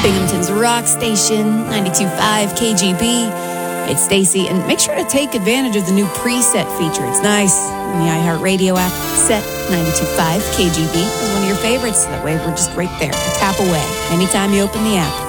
Binghamton's Rock Station, 92.5 KGB. It's Stacy, and make sure to take advantage of the new preset feature. It's nice. In the iHeartRadio app, set 92.5 KGB as one of your favorites. That way, we're just right there, a tap away, anytime you open the app.